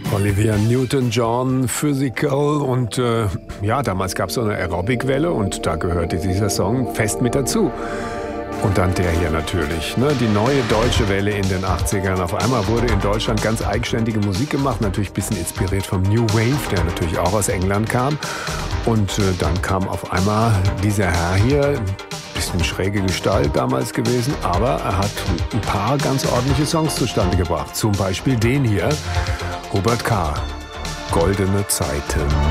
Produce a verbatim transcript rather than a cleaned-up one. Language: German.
Olivia Newton-John, Physical und äh, ja, damals gab es so eine Aerobic-Welle und da gehörte dieser Song fest mit dazu. Und dann der hier natürlich, ne? Die neue deutsche Welle in den achtzigern. Auf einmal wurde in Deutschland ganz eigenständige Musik gemacht, natürlich ein bisschen inspiriert vom New Wave, der natürlich auch aus England kam. Und äh, dann kam auf einmal dieser Herr hier, bisschen schräge Gestalt damals gewesen, aber er hat ein paar ganz ordentliche Songs zustande gebracht. Zum Beispiel den hier, Hubert K., Goldene Zeiten.